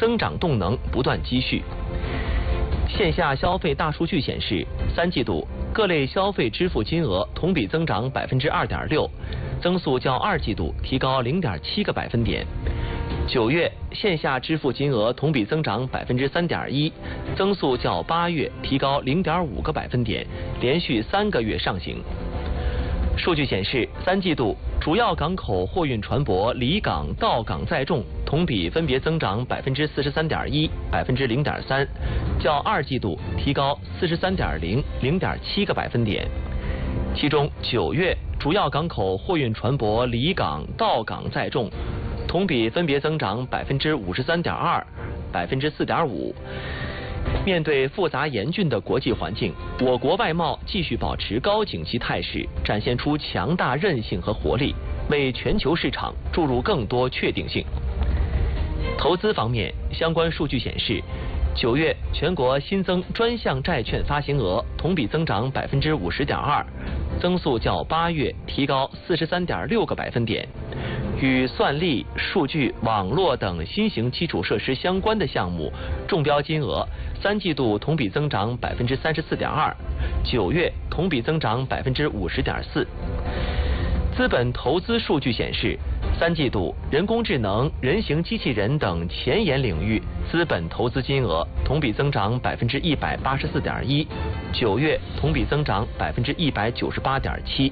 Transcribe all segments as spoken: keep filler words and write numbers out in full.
增长动能不断积蓄。线下消费大数据显示，三季度各类消费支付金额同比增长百分之二点六，增速较二季度提高零点七个百分点。九月线下支付金额同比增长百分之三点一，增速较八月提高零点五个百分点，连续三个月上行。数据显示，三季度主要港口货运船舶离港到港载重同比分别增长百分之四十三点一、百分之零点三，较二季度提高四十三点零、零点七个百分点。其中，九月主要港口货运船舶离港到港载重同比分别增长百分之五十三点二、百分之四点五。面对复杂严峻的国际环境，我国外贸继续保持高景气态势，展现出强大韧性和活力，为全球市场注入更多确定性。投资方面，相关数据显示，九月全国新增专项债券发行额同比增长百分之五十点二，增速较八月提高四十三点六个百分点。与算力、数据、网络等新型基础设施相关的项目中标金额，三季度同比增长百分之三十四点二，九月同比增长百分之五十点四。资本投资数据显示，三季度人工智能、人形机器人等前沿领域资本投资金额同比增长百分之一百八十四点一，九月同比增长百分之一百九十八点七。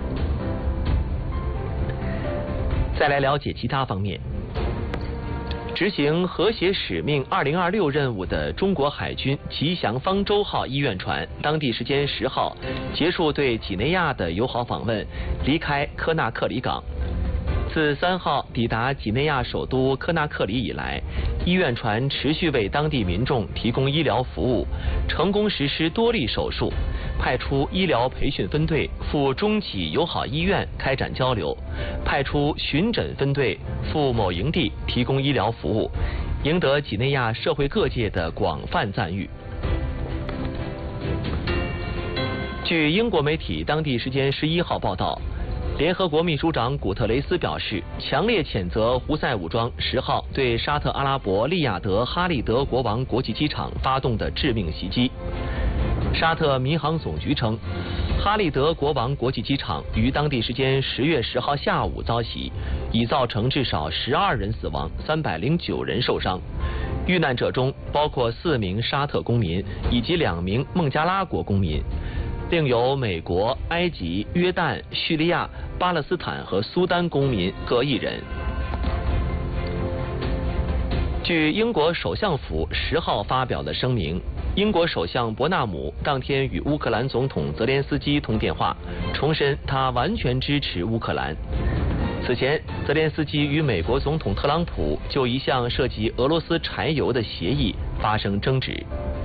再来了解其他方面。执行和谐使命二零二六任务的中国海军吉祥方舟号医院船，当地时间十号结束对几内亚的友好访问，离开科纳克里港。自三号抵达几内亚首都科纳克里以来，医院船持续为当地民众提供医疗服务，成功实施多例手术，派出医疗培训分队赴中几友好医院开展交流，派出巡诊分队赴某营地提供医疗服务，赢得几内亚社会各界的广泛赞誉。据英国媒体当地时间十一号报道，联合国秘书长古特雷斯表示，强烈谴责胡塞武装十号对沙特阿拉伯利雅得哈利德国王国际机场发动的致命袭击。沙特民航总局称，哈利德国王国际机场于当地时间十月十号下午遭袭，已造成至少十二人死亡，三百零九人受伤。遇难者中包括四名沙特公民以及两名孟加拉国公民，另有美国、埃及、约旦、叙利亚、巴勒斯坦和苏丹公民各一人。据英国首相府十号发表的声明，英国首相伯纳姆当天与乌克兰总统泽连斯基通电话，重申他完全支持乌克兰。此前，泽连斯基与美国总统特朗普就一项涉及俄罗斯柴油的协议发生争执。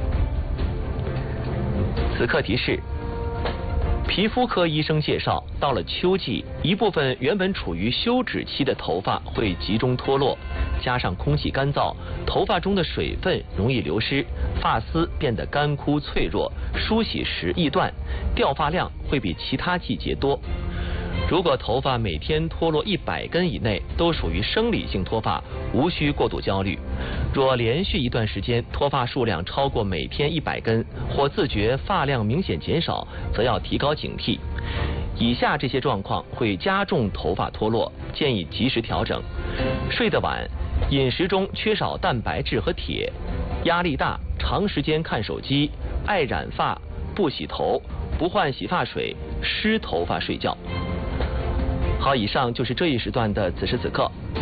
此刻提示：皮肤科医生介绍，到了秋季，一部分原本处于休止期的头发会集中脱落，加上空气干燥，头发中的水分容易流失，发丝变得干枯脆弱，梳洗时易断，掉发量会比其他季节多。如果头发每天脱落一百根以内，都属于生理性脱发，无需过度焦虑。若连续一段时间脱发数量超过每天一百根，或自觉发量明显减少，则要提高警惕。以下这些状况会加重头发脱落，建议及时调整：睡得晚，饮食中缺少蛋白质和铁，压力大，长时间看手机，爱染发，不洗头，不换洗发水，湿头发睡觉。好，以上就是这一时段的此时此刻。